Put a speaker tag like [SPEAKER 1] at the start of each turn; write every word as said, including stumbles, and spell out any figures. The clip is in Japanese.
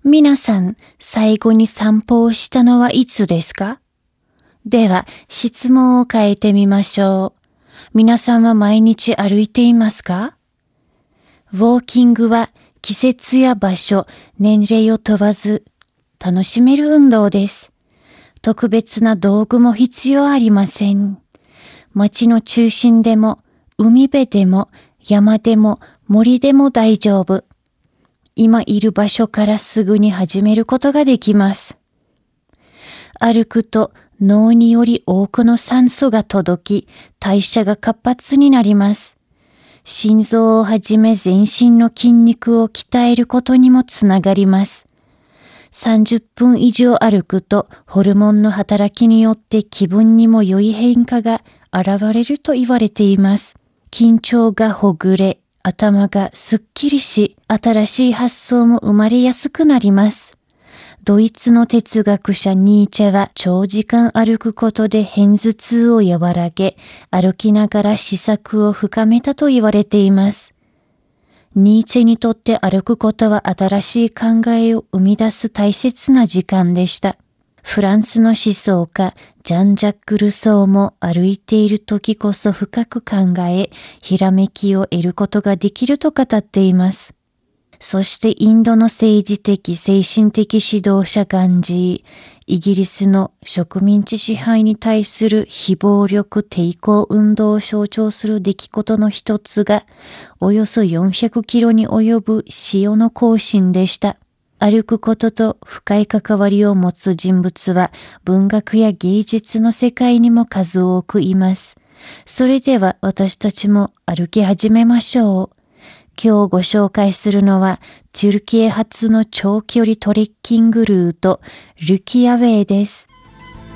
[SPEAKER 1] 皆さん、最後に散歩をしたのはいつですか？では、質問を変えてみましょう。皆さんは毎日歩いていますか？ウォーキングは季節や場所、年齢を問わず楽しめる運動です。特別な道具も必要ありません。街の中心でも、海辺でも、山でも、森でも大丈夫。今いる場所からすぐに始めることができます。歩くと脳により多くの酸素が届き、代謝が活発になります。心臓をはじめ全身の筋肉を鍛えることにもつながります。さんじゅっぷん以上歩くとホルモンの働きによって気分にも良い変化が現れると言われています。緊張がほぐれ、頭がすっきりし、新しい発想も生まれやすくなります。ドイツの哲学者ニーチェは長時間歩くことで片頭痛を和らげ、歩きながら思索を深めたと言われています。ニーチェにとって歩くことは新しい考えを生み出す大切な時間でした。フランスの思想家ジャン・ジャック・ルソーも歩いている時こそ深く考え、ひらめきを得ることができると語っています。そしてインドの政治的精神的指導者ガンジー、イギリスの植民地支配に対する非暴力抵抗運動を象徴する出来事の一つが、およそよんひゃくキロに及ぶ塩の行進でした。歩くことと深い関わりを持つ人物は文学や芸術の世界にも数多くいます。それでは私たちも歩き始めましょう。今日ご紹介するのはトゥルキエ発の長距離トレッキングルートルキアウェイです。